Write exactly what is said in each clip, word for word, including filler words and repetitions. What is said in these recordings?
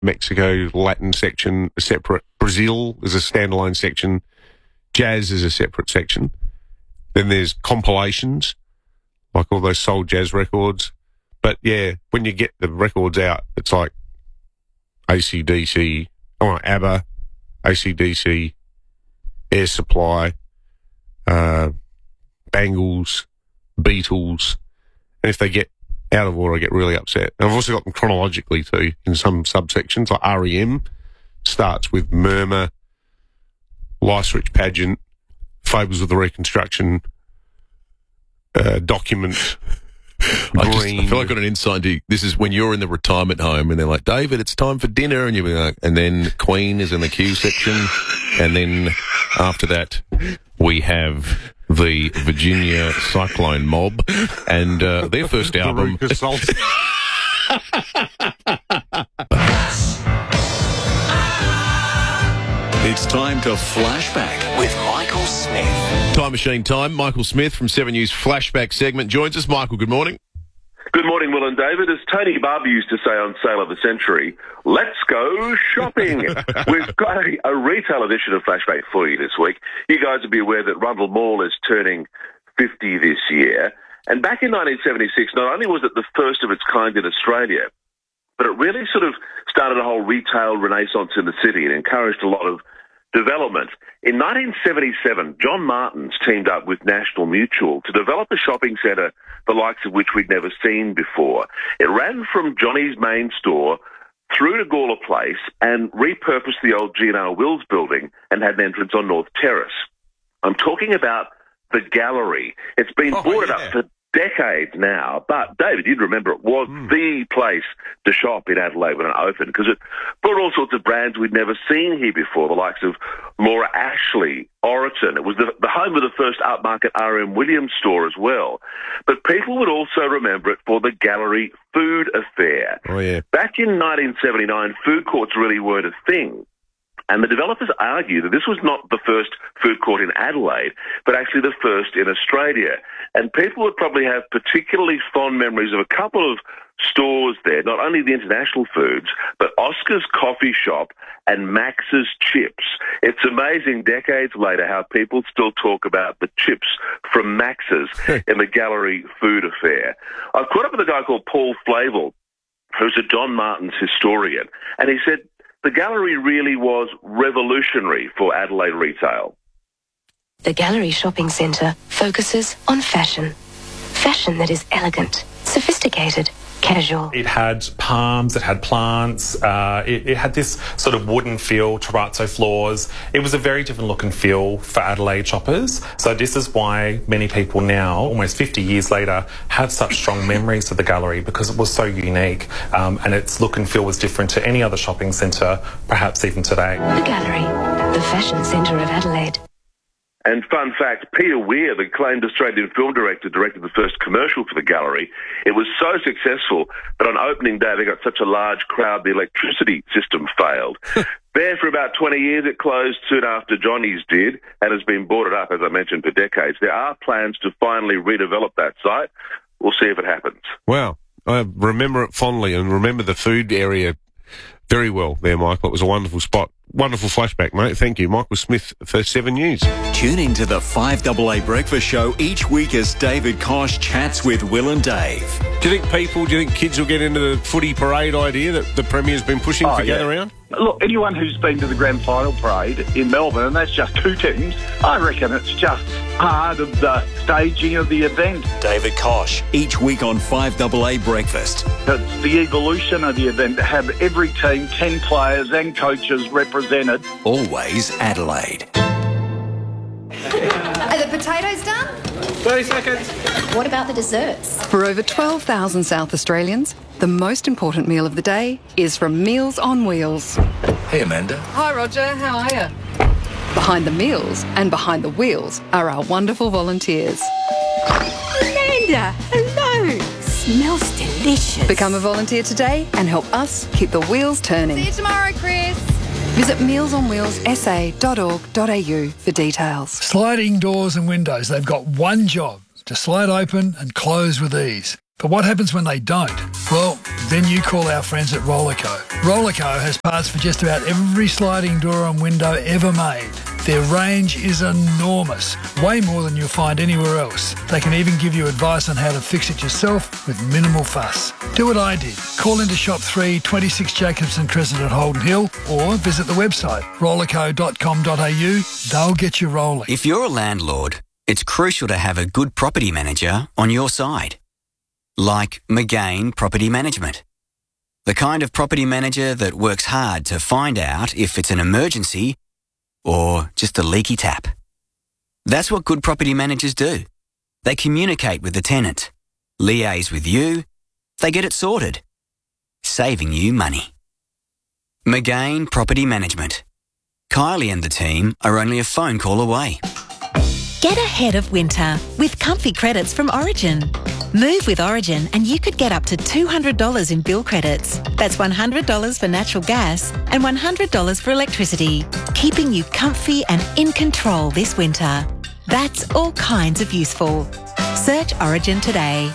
Mexico, Latin section, a separate. Brazil is a standalone section. Jazz is a separate section. Then there's compilations, like all those soul jazz records. But yeah, when you get the records out, it's like A C D C, oh, ABBA, A C D C, Air Supply, uh, Bangles, Beatles. And if they get out of order, I get really upset. And I've also got them chronologically too, in some subsections, like R E M starts with Murmur, Life's Rich Pageant, Fables of the Reconstruction, uh, Document, I, just, Green. I feel like I got an insight into, this is when you're in the retirement home and they're like, David, it's time for dinner. And you're like, and then Queen is in the Q section. And then after that, we have the Virginia Cyclone Mob and uh, their first album. It's time to Flashback with Michael Smith. Time machine time. Michael Smith from Seven News Flashback segment joins us. Michael, good morning. Good morning, Will and David. As Tony Barber used to say on Sale of the Century, let's go shopping. We've got a, a retail edition of Flashback for you this week. You guys will be aware that Rundle Mall is turning fifty this year. And back in nineteen seventy-six, not only was it the first of its kind in Australia, but it really sort of started a whole retail renaissance in the city and encouraged a lot of development. In nineteen seventy-seven, John Martins teamed up with National Mutual to develop a shopping centre the likes of which we'd never seen before. It ran from Johnny's main store through to Gawler Place and repurposed the old G and R Wills building and had an entrance on North Terrace. I'm talking about the Gallery. It's been oh, boarded yeah. up for decades now, but David, you'd remember it was mm. the place to shop in Adelaide when it opened because it brought all sorts of brands we'd never seen here before, the likes of Laura Ashley, Oroton. It was the, the home of the first upmarket R M Williams store as well. But people would also remember it for the Gallery Food Affair. Oh, yeah. Back in nineteen seventy-nine, food courts really weren't a thing. And the developers argue that this was not the first food court in Adelaide, but actually the first in Australia. And people would probably have particularly fond memories of a couple of stores there, not only the International Foods, but Oscar's Coffee Shop and Max's Chips. It's amazing decades later how people still talk about the chips from Max's in the Gallery Food Affair. I've caught up with a guy called Paul Flavel, who's a John Martins historian, and he said, the Gallery really was revolutionary for Adelaide retail. The Gallery Shopping Centre focuses on fashion. Fashion that is elegant, sophisticated, casual. It had palms, it had plants, uh, it, it had this sort of wooden feel, terrazzo floors. It was a very different look and feel for Adelaide shoppers. So this is why many people now, almost fifty years later, have such strong memories of the Gallery because it was so unique um, and its look and feel was different to any other shopping centre, perhaps even today. The Gallery, the fashion centre of Adelaide. And fun fact, Peter Weir, the acclaimed Australian film director, directed the first commercial for the Gallery. It was so successful that on opening day they got such a large crowd the electricity system failed. There for about twenty years, it closed soon after Johnny's did and has been boarded up, as I mentioned, for decades. There are plans to finally redevelop that site. We'll see if it happens. Wow. I remember it fondly and remember the food area very well there, Michael. It was a wonderful spot. Wonderful flashback, mate. Thank you. Michael Smith for Seven News. Tune in to the five A A Breakfast Show each week as David Kosh chats with Will and Dave. Do you think people, do you think kids will get into the footy parade idea that the Premier's been pushing oh, for yeah. Gather Round? Look, anyone who's been to the grand final parade in Melbourne, and that's just two teams, I reckon it's just part of the staging of the event. David Kosh, each week on five A A Breakfast. It's the evolution of the event to have every team, ten players and coaches represented. Always Adelaide. Are the potatoes done? thirty seconds. What about the desserts? For over twelve thousand South Australians, the most important meal of the day is from Meals on Wheels. Hey, Amanda. Hi, Roger. How are you? Behind the meals and behind the wheels are our wonderful volunteers. Amanda, hello. Smells delicious. Become a volunteer today and help us keep the wheels turning. See you tomorrow, Chris. Visit meals on wheels s a dot org dot a u for details. Sliding doors and windows, they've got one job, to slide open and close with ease. But what happens when they don't? Well, then you call our friends at Rollerco. Rollerco has parts for just about every sliding door and window ever made. Their range is enormous, way more than you'll find anywhere else. They can even give you advice on how to fix it yourself with minimal fuss. Do what I did. Call into Shop three, twenty-six Jacobson Crescent at Holden Hill, or visit the website rollerco dot com dot a u. They'll get you rolling. If you're a landlord, it's crucial to have a good property manager on your side. Like McGain Property Management. The kind of property manager that works hard to find out if it's an emergency or just a leaky tap. That's what good property managers do. They communicate with the tenant, liaise with you, they get it sorted, saving you money. McGain Property Management. Kylie and the team are only a phone call away. Get ahead of winter with comfy credits from Origin. Move with Origin and you could get up to two hundred dollars in bill credits. That's one hundred dollars for natural gas and one hundred dollars for electricity, keeping you comfy and in control this winter. That's all kinds of useful. Search Origin today.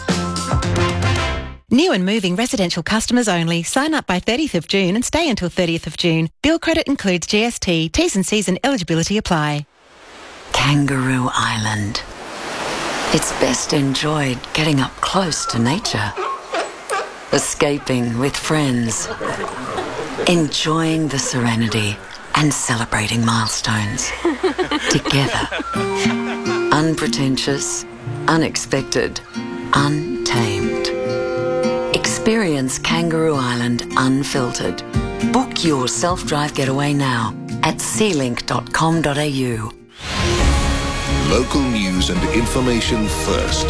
New and moving residential customers only. Sign up by thirtieth of June and stay until thirtieth of June. Bill credit includes G S T. T's and C's and eligibility apply. Kangaroo Island. It's best enjoyed getting up close to nature, escaping with friends, enjoying the serenity and celebrating milestones together. Unpretentious, unexpected, untamed. Experience Kangaroo Island unfiltered. Book your self-drive getaway now at sea link dot com dot a u. Local news and information first.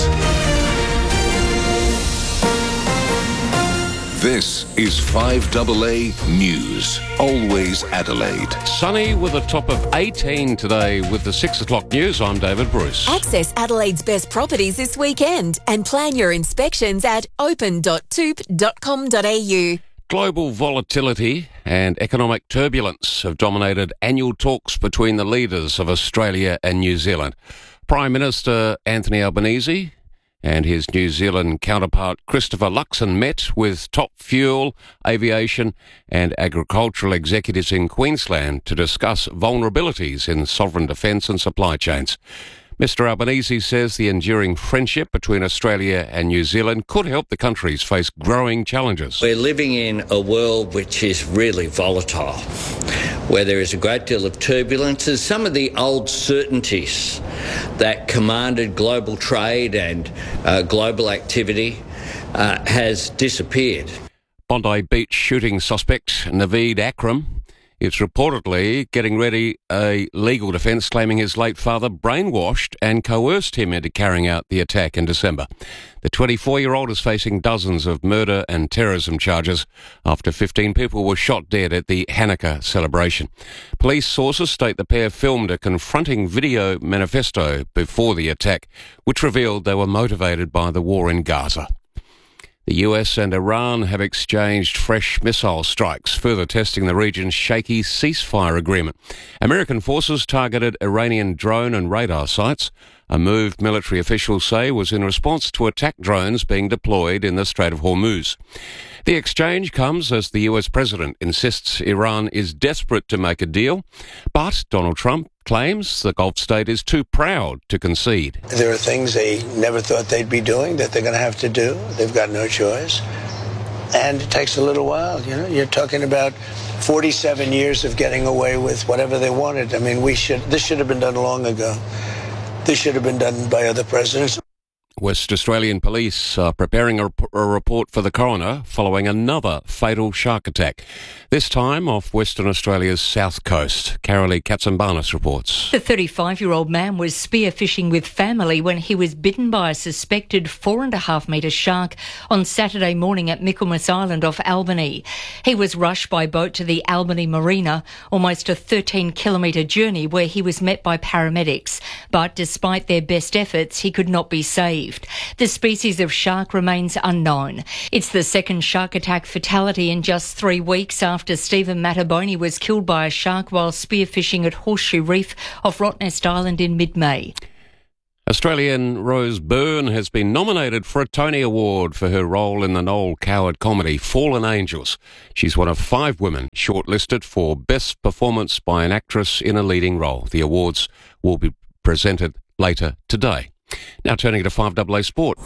This is five A A News. Always Adelaide. Sunny with a top of eighteen today with the six o'clock news. I'm David Bruce. Access Adelaide's best properties this weekend and plan your inspections at open dot toop dot com dot a u. Global volatility and economic turbulence have dominated annual talks between the leaders of Australia and New Zealand. Prime Minister Anthony Albanese and his New Zealand counterpart Christopher Luxon met with top fuel, aviation and agricultural executives in Queensland to discuss vulnerabilities in sovereign defence and supply chains. Mister Albanese says the enduring friendship between Australia and New Zealand could help the countries face growing challenges. We're living in a world which is really volatile, where there is a great deal of turbulence, and some of the old certainties that commanded global trade and uh, global activity uh, has disappeared. Bondi Beach shooting suspect Naveed Akram is reportedly getting ready a legal defence claiming his late father brainwashed and coerced him into carrying out the attack in December. The twenty-four-year-old is facing dozens of murder and terrorism charges after fifteen people were shot dead at the Hanukkah celebration. Police sources state the pair filmed a confronting video manifesto before the attack, which revealed they were motivated by the war in Gaza. The U S and Iran have exchanged fresh missile strikes, further testing the region's shaky ceasefire agreement. American forces targeted Iranian drone and radar sites, a move military officials say was in response to attack drones being deployed in the Strait of Hormuz. The exchange comes as the U S president insists Iran is desperate to make a deal, but Donald Trump claims the Gulf state is too proud to concede. There are things they never thought they'd be doing that they're going to have to do. They've got no choice. And it takes a little while. You know, you're talking about forty-seven years of getting away with whatever they wanted. I mean, we should. This should have been done long ago. This should have been done by other presidents. West Australian police are preparing a, a report for the coroner following another fatal shark attack, this time off Western Australia's south coast. Carolee Katsambanis reports. The thirty-five-year-old man was spearfishing with family when he was bitten by a suspected four and a half metre shark on Saturday morning at Michaelmas Island off Albany. He was rushed by boat to the Albany Marina, almost a thirteen kilometre journey, where he was met by paramedics. But despite their best efforts, he could not be saved. The species of shark remains unknown. It's the second shark attack fatality in just three weeks after Stephen Mattaboni was killed by a shark while spearfishing at Horseshoe Reef off Rottnest Island in mid-May. Australian Rose Byrne has been nominated for a Tony Award for her role in the Noel Coward comedy Fallen Angels. She's one of five women shortlisted for Best Performance by an Actress in a Leading Role. The awards will be presented later today. Now turning to five double A Sport.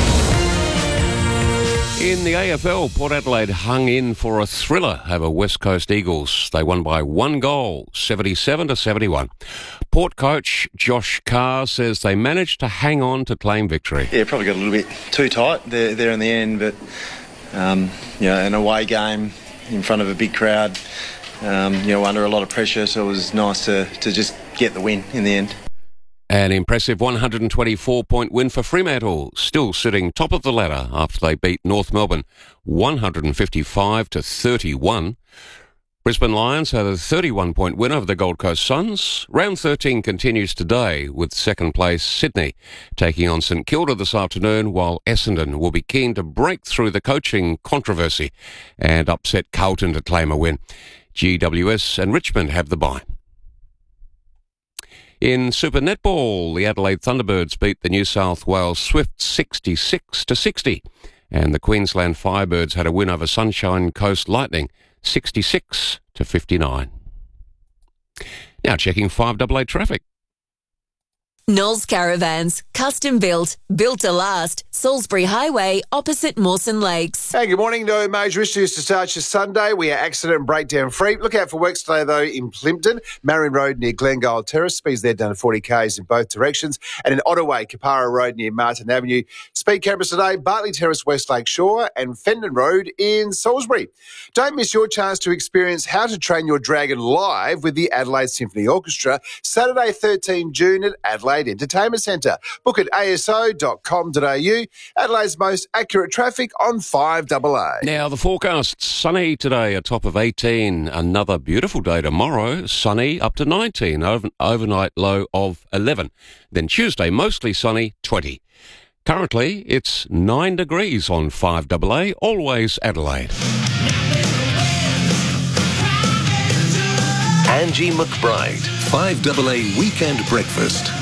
In the A F L, Port Adelaide hung in for a thriller over West Coast Eagles. They won by one goal, seventy-seven to seventy-one. Port coach Josh Carr says they managed to hang on to claim victory. Yeah, probably got a little bit too tight there, there in the end, but um, you know, an away game in front of a big crowd, um, you know, under a lot of pressure, so it was nice to, to just get the win in the end. An impressive one hundred twenty-four point win for Fremantle, still sitting top of the ladder after they beat North Melbourne one hundred fifty-five to thirty-one. Brisbane Lions had a thirty-one point win over the Gold Coast Suns. Round thirteen continues today with second place Sydney taking on St Kilda this afternoon, while Essendon will be keen to break through the coaching controversy and upset Carlton to claim a win. G W S and Richmond have the bye. In Super Netball, the Adelaide Thunderbirds beat the New South Wales Swifts sixty-six to sixty, and the Queensland Firebirds had a win over Sunshine Coast Lightning sixty-six to fifty-nine. Now checking five double A traffic. Knowles Caravans, custom built, built to last. Salisbury Highway, opposite Mawson Lakes. Hey, good morning. No major issues to start your Sunday. We are accident and breakdown free. Look out for works today, though, in Plympton. Marion Road near Glengyle Terrace. Speeds there down to forty k's in both directions. And in Ottaway, Capara Road near Martin Avenue. Speed cameras today, Bartley Terrace, West Lake Shore, and Fendon Road in Salisbury. Don't miss your chance to experience How to Train Your Dragon live with the Adelaide Symphony Orchestra, Saturday, thirteenth June at Adelaide Entertainment Centre. Book at a s o dot com dot a u. Adelaide most accurate traffic on five double A. Now the forecast, sunny today, a top of eighteen. Another beautiful day tomorrow, sunny up to nineteen, over, overnight low of eleven. Then Tuesday, mostly sunny, twenty. Currently, it's nine degrees on five double A, always Adelaide. Angie McBride, five double A Weekend Breakfast.